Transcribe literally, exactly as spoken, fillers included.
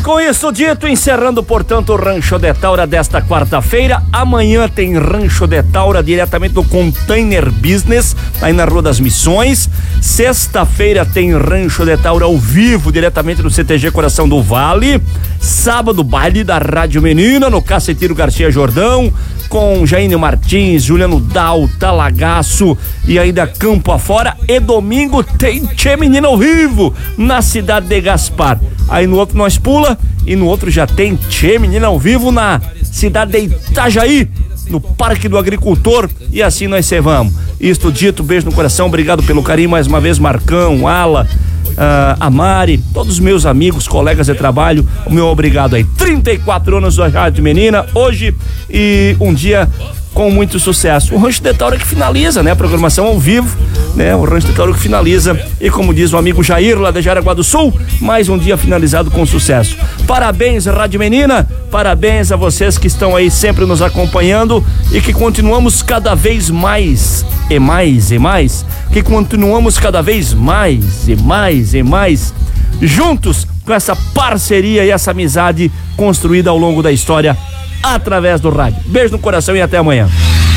com isso dito, encerrando, portanto, o Rancho de Taura desta quarta-feira. Amanhã tem Rancho de Taura diretamente do Container Business, aí na Rua das Missões. Sexta-feira tem Rancho de Taura ao vivo, diretamente do C T G Coração do Vale. Sábado, baile da Rádio Menina, no Cacetiro Garcia Jordão, com Jaine Martins, Juliano Dal, Talagaço e ainda Campo Afora. E domingo tem Tchê Menina ao vivo, na cidade de Gaspar. Aí no outro nós pula e no outro já tem Tchê Menina ao vivo na cidade de Itajaí, no Parque do Agricultor, e assim nós cevamos. Isto dito, beijo no coração, obrigado pelo carinho mais uma vez, Marcão, Ala, Uh, a Mari, todos os meus amigos, colegas de trabalho, o meu obrigado aí. trinta e quatro anos da Rádio Menina hoje e um dia com muito sucesso. O Rancho de Taura que finaliza, né? A programação ao vivo, né? O Rancho de Taura que finaliza e, como diz o amigo Jair lá de Jaraguá do Sul, mais um dia finalizado com sucesso. Parabéns, Rádio Menina, parabéns a vocês que estão aí sempre nos acompanhando e que continuamos cada vez mais e mais e mais, que continuamos cada vez mais e mais e mais juntos com essa parceria e essa amizade construída ao longo da história através do rádio. Beijo no coração e até amanhã.